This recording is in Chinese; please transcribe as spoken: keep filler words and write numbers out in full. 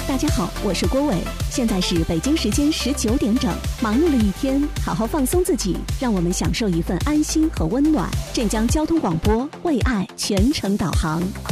大家好，我是郭伟，现在是北京时间十九点整。忙碌了一天，好好放松自己，让我们享受一份安心和温暖。镇江交通广播为爱全程导航。